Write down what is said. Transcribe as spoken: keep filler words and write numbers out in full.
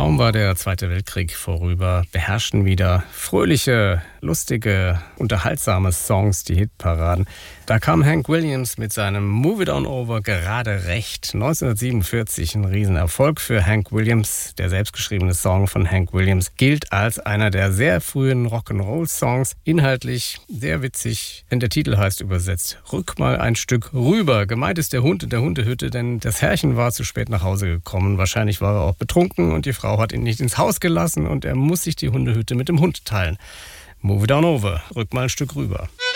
Kaum war der Zweite Weltkrieg vorüber, beherrschten wieder fröhliche, lustige, unterhaltsame Songs die Hitparaden. Da kam Hank Williams mit seinem Move It On Over gerade recht. neunzehnhundertsiebenundvierzig ein Riesenerfolg für Hank Williams. Der selbstgeschriebene Song von Hank Williams gilt als einer der sehr frühen Rock'n'Roll-Songs. Inhaltlich sehr witzig, denn der Titel heißt übersetzt Rück mal ein Stück rüber. Gemeint ist der Hund in der Hundehütte, denn das Herrchen war zu spät nach Hause gekommen. Wahrscheinlich war er auch betrunken und die Frau hat ihn nicht ins Haus gelassen und er muss sich die Hundehütte mit dem Hund teilen. Move it on over, rück mal ein Stück rüber.